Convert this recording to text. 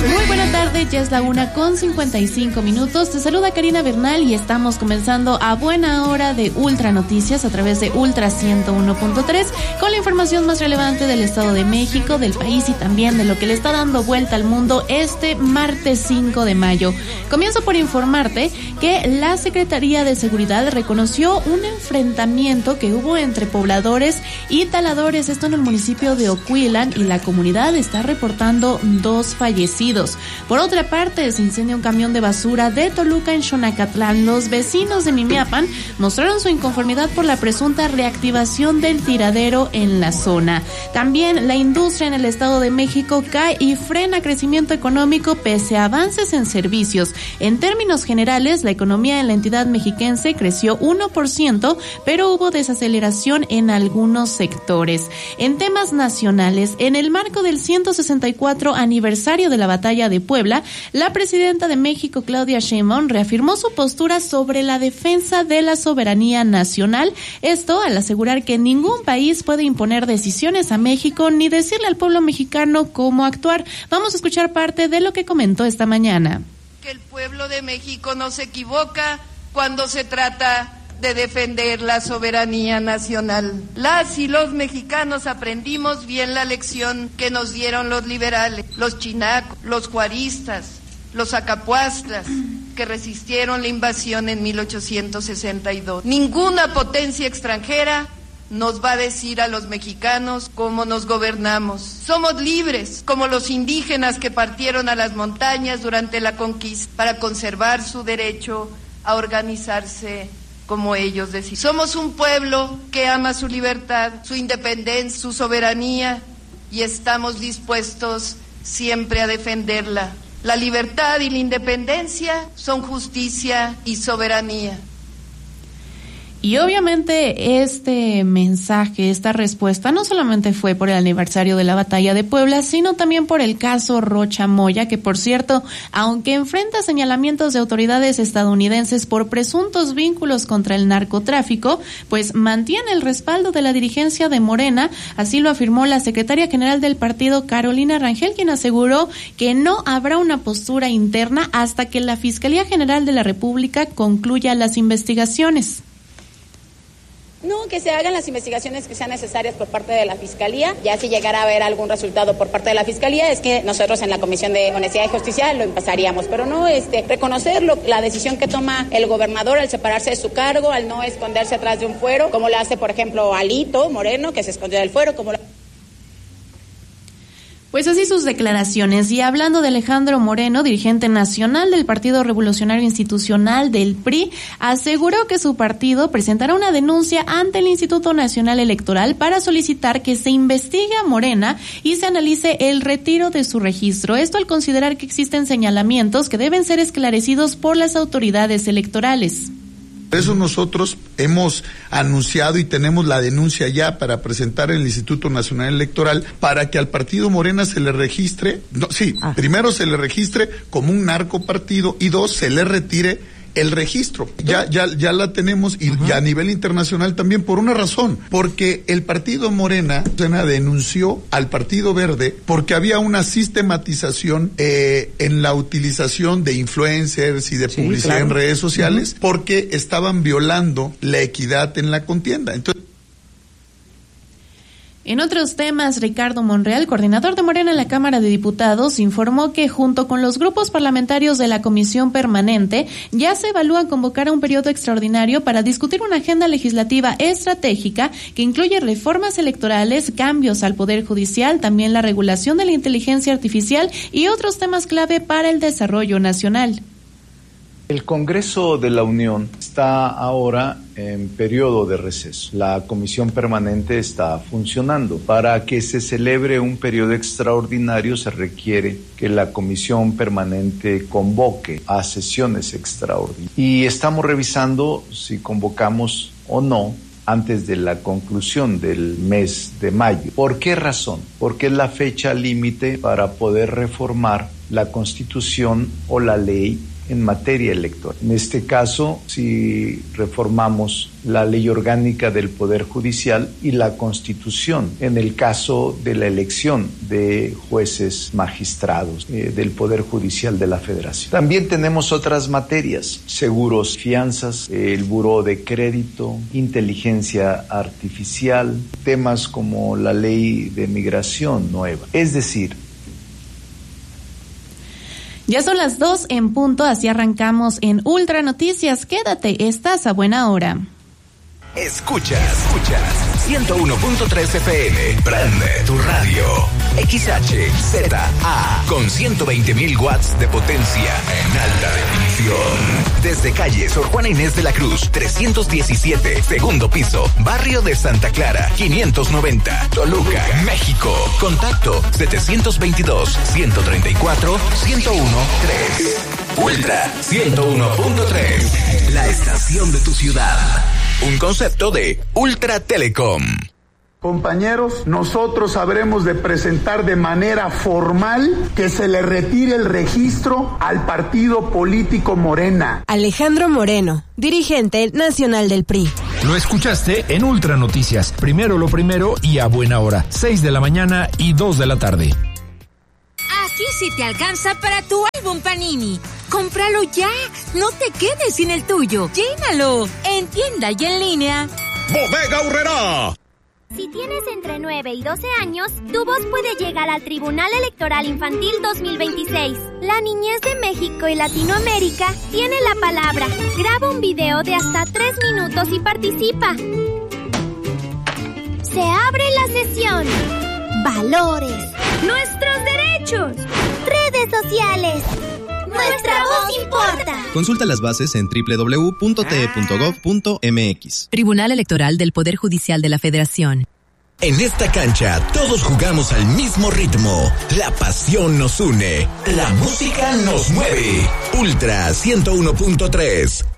Muy buena tarde, ya es la 1:55. Te saluda Karina Bernal y estamos comenzando a buena hora de Ultra Noticias a través de Ultra 101.3 con la información más relevante del Estado de México, del país y también de lo que le está dando vuelta al mundo este martes 5 de mayo. Comienzo por informarte que la Secretaría de Seguridad reconoció un enfrentamiento que hubo entre pobladores y taladores, esto en el municipio de Ocuilan, y la comunidad está reportando 2 fallecidos. Por otra parte, se incendia un camión de basura de Toluca en Xonacatlán. Los vecinos de Mimiapan mostraron su inconformidad por la presunta reactivación del tiradero en la zona. También la industria en el Estado de México cae y frena crecimiento económico pese a avances en servicios. En términos generales, la economía en la entidad mexiquense creció 1%, pero hubo desaceleración en algunos sectores. En temas nacionales, en el marco del 164 aniversario de la Batalla de Puebla, la presidenta de México, Claudia Sheinbaum, reafirmó su postura sobre la defensa de la soberanía nacional, esto al asegurar que ningún país puede imponer decisiones a México ni decirle al pueblo mexicano cómo actuar. Vamos a escuchar parte de lo que comentó esta mañana. Que el pueblo de México no se equivoca cuando se trata de defender la soberanía nacional. Las y los mexicanos aprendimos bien la lección que nos dieron los liberales, los chinacos, los juaristas, los acapuastlas, que resistieron la invasión en 1862. Ninguna potencia extranjera nos va a decir a los mexicanos cómo nos gobernamos. Somos libres, como los indígenas que partieron a las montañas durante la conquista para conservar su derecho a organizarse como ellos decían. Somos un pueblo que ama su libertad, su independencia, su soberanía, y estamos dispuestos siempre a defenderla. La libertad y la independencia son justicia y soberanía. Y obviamente este mensaje, esta respuesta, no solamente fue por el aniversario de la Batalla de Puebla, sino también por el caso Rocha Moya, que por cierto, aunque enfrenta señalamientos de autoridades estadounidenses por presuntos vínculos contra el narcotráfico, pues mantiene el respaldo de la dirigencia de Morena. Así lo afirmó la secretaria general del partido, Carolina Rangel, quien aseguró que no habrá una postura interna hasta que la Fiscalía General de la República concluya las investigaciones. No, que se hagan las investigaciones que sean necesarias por parte de la Fiscalía. Ya si llegara a haber algún resultado por parte de la Fiscalía, es que nosotros en la Comisión de Honestidad y Justicia lo pasaríamos. Pero no reconocer la decisión que toma el gobernador al separarse de su cargo, al no esconderse atrás de un fuero, como lo hace, por ejemplo, Alito Moreno, que se escondió del fuero, como lo... Pues así sus declaraciones. Y hablando de Alejandro Moreno, dirigente nacional del Partido Revolucionario Institucional del PRI, aseguró que su partido presentará una denuncia ante el Instituto Nacional Electoral para solicitar que se investigue a Morena y se analice el retiro de su registro. Esto al considerar que existen señalamientos que deben ser esclarecidos por las autoridades electorales. Por eso nosotros hemos anunciado y tenemos la denuncia ya para presentar en el Instituto Nacional Electoral para que al partido Morena se le registre, primero se le registre como un narcopartido y 2, se le retire el registro. Ya la tenemos y ya a nivel internacional también por una razón, porque el partido Morena denunció al Partido Verde porque había una sistematización en la utilización de influencers y de publicidad en redes sociales, porque estaban violando la equidad en la contienda. Entonces, en otros temas, Ricardo Monreal, coordinador de Morena en la Cámara de Diputados, informó que junto con los grupos parlamentarios de la Comisión Permanente ya se evalúa convocar a un periodo extraordinario para discutir una agenda legislativa estratégica que incluye reformas electorales, cambios al Poder Judicial, también la regulación de la inteligencia artificial y otros temas clave para el desarrollo nacional. El Congreso de la Unión está ahora en periodo de receso. La Comisión Permanente está funcionando. Para que se celebre un periodo extraordinario se requiere que la Comisión Permanente convoque a sesiones extraordinarias. Y estamos revisando si convocamos o no antes de la conclusión del mes de mayo. ¿Por qué razón? Porque es la fecha límite para poder reformar la Constitución o la ley en materia electoral. En este caso, si reformamos la ley orgánica del Poder Judicial y la Constitución, en el caso de la elección de jueces magistrados del Poder Judicial de la Federación. También tenemos otras materias: seguros, fianzas, el buró de crédito, inteligencia artificial, temas como la ley de migración nueva. Es decir, ya son las 2 en punto, así arrancamos en Ultra Noticias. Quédate, estás a buena hora. Escuchas 101.3 FM. Prende tu radio. XHZA con 120.000 watts de potencia en alta definición. Desde calle Sor Juana Inés de la Cruz, 317, segundo piso, barrio de Santa Clara, 590, Toluca, México. Contacto 722-134-1013. Ultra 101.3, la estación de tu ciudad. Un concepto de Ultra Telecom. Compañeros, nosotros habremos de presentar de manera formal que se le retire el registro al partido político Morena. Alejandro Moreno, dirigente nacional del PRI. Lo escuchaste en Ultra Noticias. Primero lo primero y a buena hora. 6 de la mañana y 2 de la tarde. Aquí sí te alcanza para tu álbum Panini. ¡Cómpralo ya! No te quedes sin el tuyo. ¡Llénalo! En tienda y en línea. Bodega Aurrerá. Si tienes entre 9 y 12 años, tu voz puede llegar al Tribunal Electoral Infantil 2026. La niñez de México y Latinoamérica tiene la palabra. Graba un video de hasta 3 minutos y participa. Se abre la sesión. Valores. Nuestros derechos. Redes sociales. Nuestra voz importa. Consulta las bases en www.te.gov.mx. Tribunal Electoral del Poder Judicial de la Federación. En esta cancha todos jugamos al mismo ritmo. La pasión nos une. La música nos mueve. Ultra 101.3.